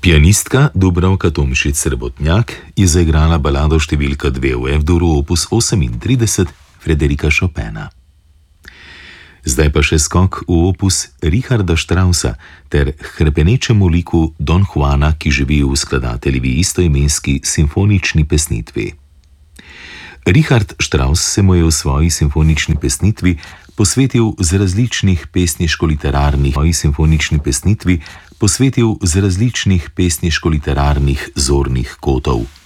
Pianistka Dubravka Tomšič-Srebotnjak je zaigrala balado številka 2 v F-duru opus 38 Frederika Chopina. Zdaj pa še skok v opus Richarda Straussa ter hrepenečemu liku Don Juana, ki živi v skladateljevi istoimenski simfonični pesnitvi. Richard Strauss se mu je v svoji simfonični pesnitvi posvetil z različnih pesniško-literarnih zornih kotov.